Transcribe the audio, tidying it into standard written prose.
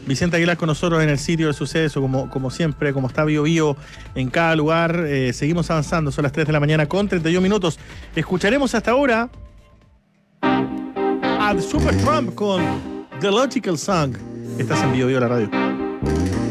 Vicente Aguilar con nosotros en el sitio del suceso, como siempre, como está Bio Bio en cada lugar. Seguimos avanzando, son las 3 de la mañana con 31 minutos. Escucharemos hasta ahora a Super Trump con The Logical Song. Estás en Bio Bio, la radio.